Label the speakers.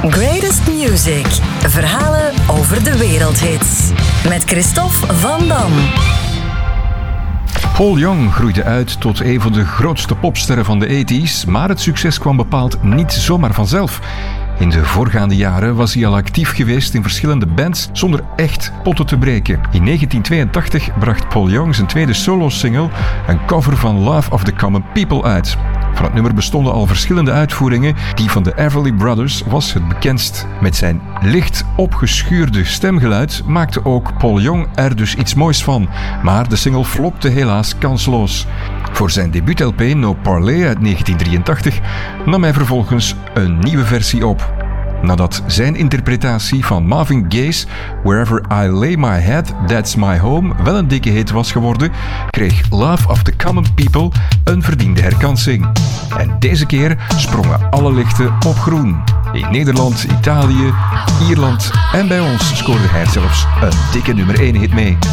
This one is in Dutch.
Speaker 1: Greatest Music. Verhalen over de wereldhits. Met Christophe Van Dam.
Speaker 2: Paul Young groeide uit tot een van de grootste popsterren van de 80's, maar het succes kwam bepaald niet zomaar vanzelf. In de voorgaande jaren was hij al actief geweest in verschillende bands zonder echt potten te breken. In 1982 bracht Paul Young zijn tweede solo-single, een cover van Love of the Common People, uit. Van het nummer bestonden al verschillende uitvoeringen. Die van de Everly Brothers was het bekendst. Met zijn licht opgeschuurde stemgeluid maakte ook Paul Young er dus iets moois van. Maar de single flopte helaas kansloos. Voor zijn debuut-LP No Parley uit 1983 nam hij vervolgens een nieuwe versie op. Nadat zijn interpretatie van Marvin Gaye's Wherever I Lay My Head, That's My Home wel een dikke hit was geworden, kreeg Love of the Common People een verdiende herkansing. En deze keer sprongen alle lichten op groen. In Nederland, Italië, Ierland en bij ons scoorde hij zelfs een dikke nummer 1 hit mee.